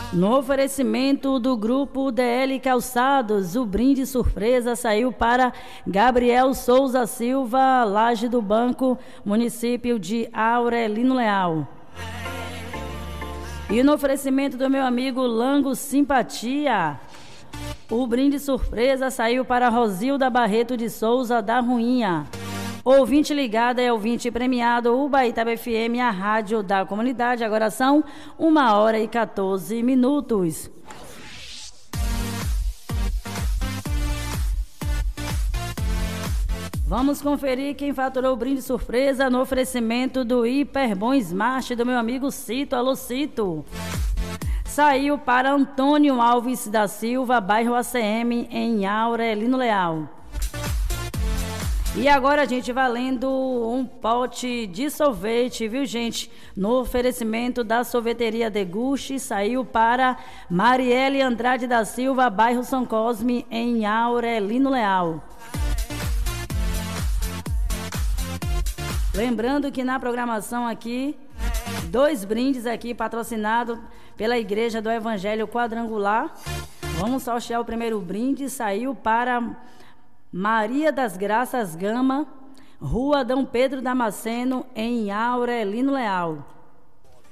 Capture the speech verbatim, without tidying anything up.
No oferecimento do Grupo D L Calçados, o brinde surpresa saiu para Gabriel Souza Silva, Laje do Banco, município de Aurelino Leal. E no oferecimento do meu amigo Lango Simpatia, o brinde surpresa saiu para Rosilda Barreto de Souza, da Ruinha. Ouvinte ligado é ouvinte premiado, Ubaitaba F M, a rádio da comunidade. Agora são uma hora e quatorze minutos. Vamos conferir quem faturou o brinde surpresa no oferecimento do Hiperbom Smart do meu amigo Cito. Alô, Cito. Saiu para Antônio Alves da Silva, bairro A C M, em Aurelino Leal. E agora a gente valendo um pote de sorvete, viu, gente? No oferecimento da sorveteria Deguste, saiu para Marielle Andrade da Silva, bairro São Cosme, em Aurelino Leal. Lembrando que na programação aqui, dois brindes aqui patrocinados pela Igreja do Evangelho Quadrangular. Vamos sortear o primeiro brinde, saiu para Maria das Graças Gama, Rua Dom Pedro Damasceno, em Aurelino Leal.